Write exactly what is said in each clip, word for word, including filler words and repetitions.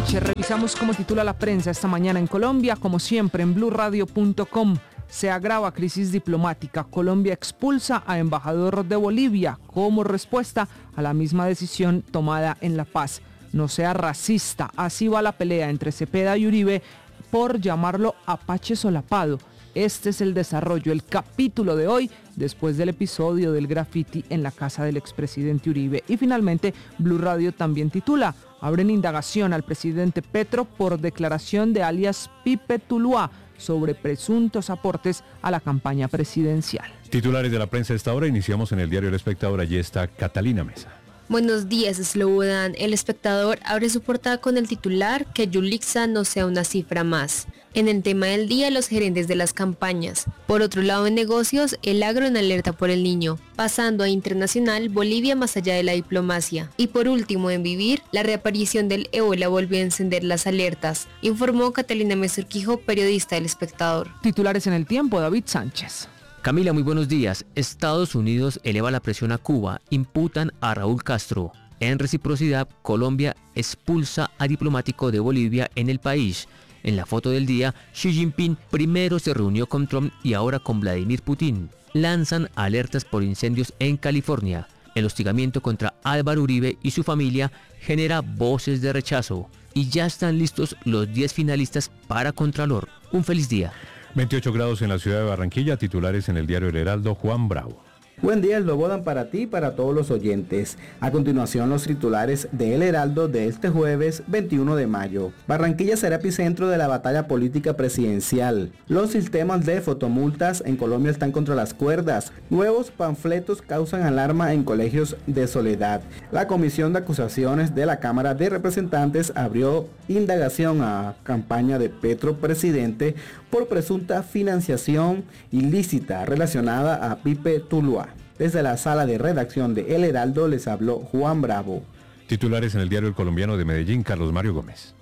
noche. Revisamos cómo titula la prensa esta mañana en Colombia, como siempre en blue radio punto com. Se agrava crisis diplomática. Colombia expulsa a embajador de Bolivia como respuesta a la misma decisión tomada en La Paz. No sea racista. Así va la pelea entre Cepeda y Uribe por llamarlo Apache solapado. Este es el desarrollo, el capítulo de hoy, después del episodio del graffiti en la casa del expresidente Uribe. Y finalmente, Blue Radio también titula: abren indagación al presidente Petro por declaración de alias Pipe Tuluá sobre presuntos aportes a la campaña presidencial. Titulares de la prensa a esta hora, iniciamos en el diario El Espectador. Allí está Catalina Mesa. Buenos días, Slobodan. El Espectador abre su portada con el titular: que Yulixa no sea una cifra más. En el tema del día, los gerentes de las campañas. Por otro lado, en negocios, el agro en alerta por el niño. Pasando a internacional, Bolivia más allá de la diplomacia. Y por último, en vivir, la reaparición del ébola volvió a encender las alertas, informó Catalina Mesa Urquijo, periodista del Espectador. Titulares en el tiempo, David Sánchez. Camila, muy buenos días. Estados Unidos eleva la presión a Cuba, imputan a Raúl Castro. En reciprocidad, Colombia expulsa a diplomático de Bolivia en el país. En la foto del día, Xi Jinping primero se reunió con Trump y ahora con Vladimir Putin. Lanzan alertas por incendios en California. El hostigamiento contra Álvaro Uribe y su familia genera voces de rechazo. Y ya están listos los diez finalistas para Contralor. Un feliz día. veintiocho grados en la ciudad de Barranquilla. Titulares en el diario El Heraldo, Juan Bravo. Buen día, Slobodan, para ti y para todos los oyentes. A continuación, los titulares de El Heraldo de este jueves veintiuno de mayo. Barranquilla será epicentro de la batalla política presidencial. Los sistemas de fotomultas en Colombia están contra las cuerdas. Nuevos panfletos causan alarma en colegios de Soledad. La Comisión de Acusaciones de la Cámara de Representantes abrió indagación a campaña de Petro presidente por presunta financiación ilícita relacionada a Pipe Tuluá. Desde la sala de redacción de El Heraldo les habló Juan Bravo. Titulares en el diario El Colombiano de Medellín, Carlos Mario Gómez.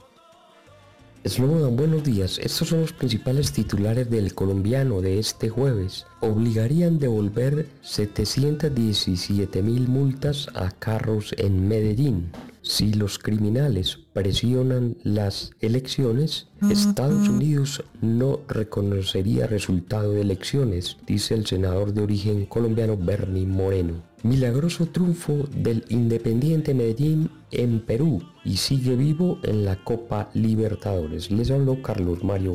Slobodan, buenos días. Estos son los principales titulares del Colombiano de este jueves. Obligarían devolver setecientas diecisiete mil multas a carros en Medellín. Si los criminales presionan las elecciones, Estados Unidos no reconocería resultado de elecciones, dice el senador de origen colombiano Bernie Moreno. Milagroso triunfo del Independiente Medellín en Perú y sigue vivo en la Copa Libertadores. Les habló Carlos Mario